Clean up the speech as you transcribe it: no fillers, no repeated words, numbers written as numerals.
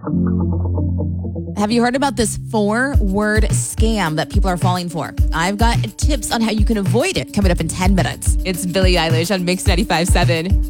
Have you heard about this 4-word scam that people are falling for? I've got tips on how you can avoid it coming up in 10 minutes. It's Billie Eilish on Mix 95.7.